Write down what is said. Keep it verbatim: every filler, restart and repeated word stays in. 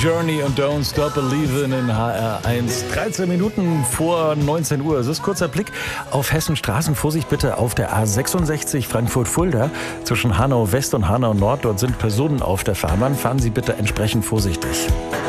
Journey und Don't Stop Believin' in H R eins. dreizehn Minuten vor neunzehn Uhr. Es ist kurzer Blick auf Hessen Straßen. Vorsicht bitte auf der A sechsundsechzig Frankfurt-Fulda zwischen Hanau West und Hanau Nord. Dort sind Personen auf der Fahrbahn. Fahren Sie bitte entsprechend vorsichtig.